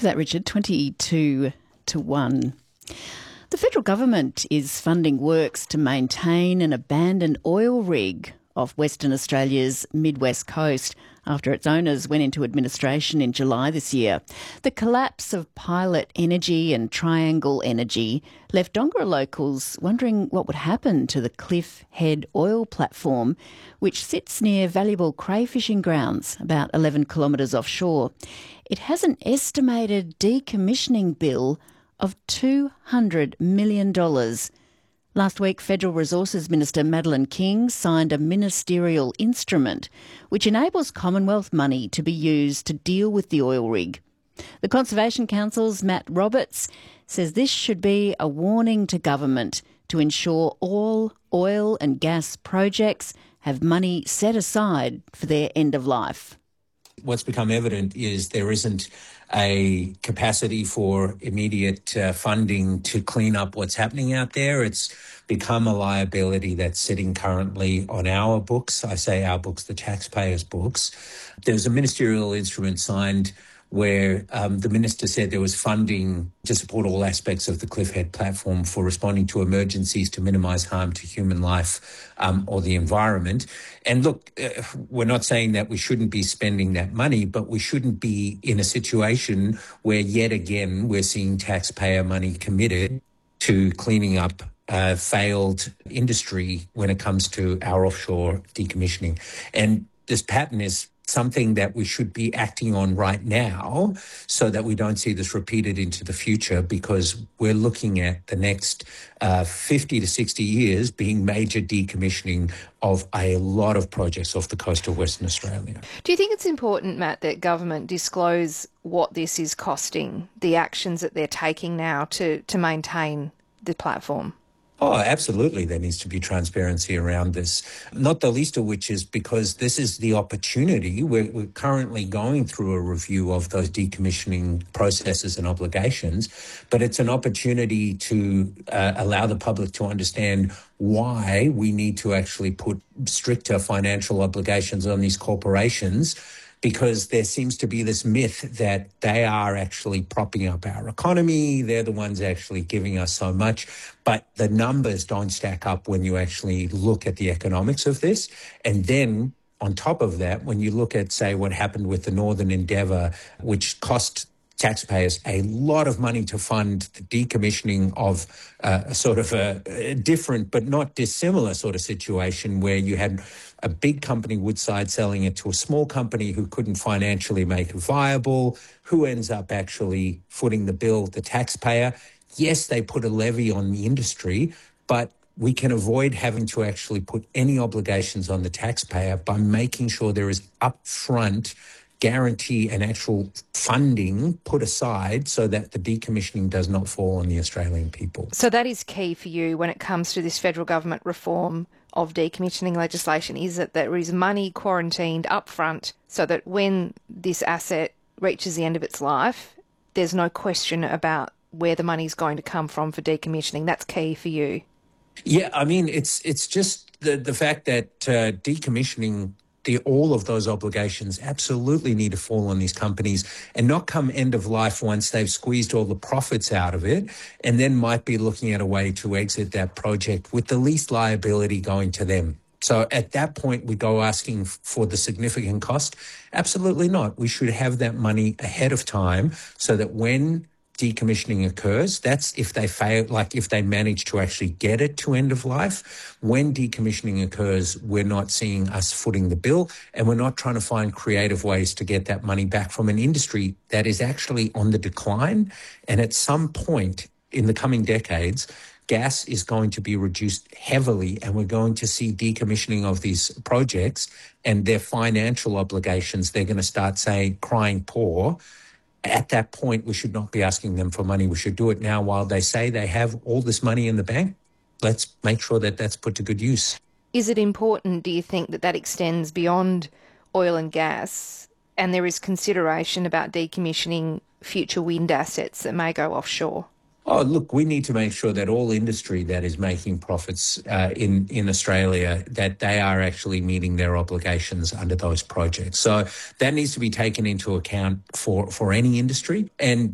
for that, Richard. 22 to 1. The federal government is funding works to maintain an abandoned oil rig off Western Australia's mid-west coast after its owners went into administration in July this year. The collapse of Pilot Energy and Triangle Energy left Dongara locals wondering what would happen to the Cliff Head oil platform, which sits near valuable crayfishing grounds about 11 kilometres offshore. It has an estimated decommissioning bill of $200 million. Last week, Federal Resources Minister Madeleine King signed a ministerial instrument which enables Commonwealth money to be used to deal with the oil rig. The Conservation Council's Matt Roberts says this should be a warning to government to ensure all oil and gas projects have money set aside for their end of life. What's become evident is there isn't a capacity for immediate funding to clean up what's happening out there. It's become a liability that's sitting currently on our books. I say our books, the taxpayers' books. There's a ministerial instrument signed where the minister said there was funding to support all aspects of the Cliff Head platform for responding to emergencies to minimise harm to human life or the environment. And look, we're not saying that we shouldn't be spending that money, but we shouldn't be in a situation where yet again we're seeing taxpayer money committed to cleaning up failed industry when it comes to our offshore decommissioning. And this pattern is something that we should be acting on right now so that we don't see this repeated into the future, because we're looking at the next 50 to 60 years being major decommissioning of a lot of projects off the coast of Western Australia. Do you think it's important, Matt, that government disclose what this is costing, the actions that they're taking now to maintain the platform? Oh, absolutely. There needs to be transparency around this, not the least of which is because this is the opportunity. We're currently going through a review of those decommissioning processes and obligations, but it's an opportunity to allow the public to understand why we need to actually put stricter financial obligations on these corporations, because there seems to be this myth that they are actually propping up our economy. They're the ones actually giving us so much. But the numbers don't stack up when you actually look at the economics of this. And then on top of that, when you look at, say, what happened with the Northern Endeavour, which cost taxpayers a lot of money to fund the decommissioning of sort of a different but not dissimilar sort of situation where you had a big company, Woodside, selling it to a small company who couldn't financially make it viable. Who ends up actually footing the bill? The taxpayer. Yes, they put a levy on the industry, but we can avoid having to actually put any obligations on the taxpayer by making sure there is upfront guarantee and actual funding put aside so that the decommissioning does not fall on the Australian people. So that is key for you when it comes to this federal government reform of decommissioning legislation, is that there is money quarantined upfront so that when this asset reaches the end of its life, there's no question about where the money's going to come from for decommissioning. That's key for you. Yeah, I mean, it's just the fact that decommissioning, all of those obligations absolutely need to fall on these companies and not come end of life once they've squeezed all the profits out of it, and then might be looking at a way to exit that project with the least liability going to them. So at that point, we go asking for the significant cost? Absolutely not. We should have that money ahead of time so that when decommissioning occurs, that's if they fail, like if they manage to actually get it to end of life. When decommissioning occurs, we're not seeing us footing the bill, and we're not trying to find creative ways to get that money back from an industry that is actually on the decline. And at some point in the coming decades, gas is going to be reduced heavily, and we're going to see decommissioning of these projects and their financial obligations. They're going to start crying poor. At that point, we should not be asking them for money. We should do it now while they say they have all this money in the bank. Let's make sure that that's put to good use. Is it important, do you think, that extends beyond oil and gas, and there is consideration about decommissioning future wind assets that may go offshore? Oh, look, we need to make sure that all industry that is making profits in Australia, that they are actually meeting their obligations under those projects. So that needs to be taken into account for any industry. And